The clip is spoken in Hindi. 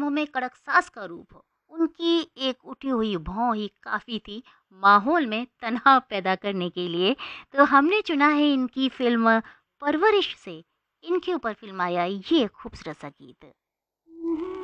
मुँह में कड़क सास का रूप हो। उनकी एक उठी हुई भौं ही काफ़ी थी माहौल में तनाव पैदा करने के लिए। तो हमने चुना है इनकी फ़िल्म परवरिश से इनके ऊपर फ़िल्माया ये खूबसूरत सा गीत।